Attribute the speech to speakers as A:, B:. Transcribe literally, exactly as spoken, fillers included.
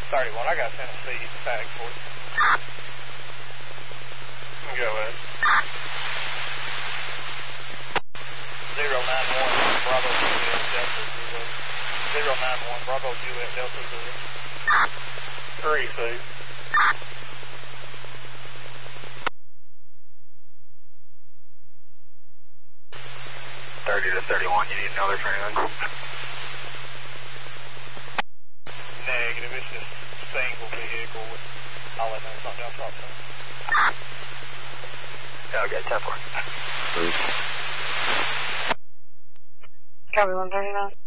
A: thirty-one, I got Tennessee tag for you. Go ahead. zero nine one, Bravo Juliet Delta zero. zero nine one, Bravo Juliet Delta zero. Three, please. thirty to thirty-one, you need another for anything? Negative, it's just single vehicle with all I know is not down top zone. Okay, ten four.
B: Copy one thirty-nine.